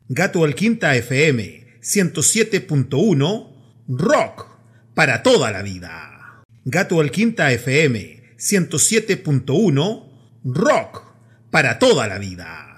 Gato al Quinta FM 107.1 Rock para toda la vida. Gato al Quinta FM 107.1 Rock para toda la vida.